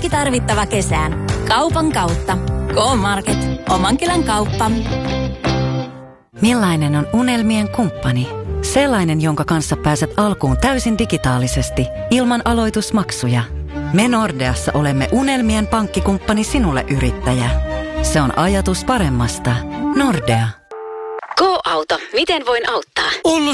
kaikki tarvittava kesään. Kaupan kautta. K-Market. Omankylän kauppa. Millainen on unelmien kumppani? Sellainen, jonka kanssa pääset alkuun täysin digitaalisesti, ilman aloitusmaksuja. Me Nordeassa olemme unelmien pankkikumppani sinulle, yrittäjä. Se on ajatus paremmasta. Nordea. Go-auto. Miten voin auttaa? Ollut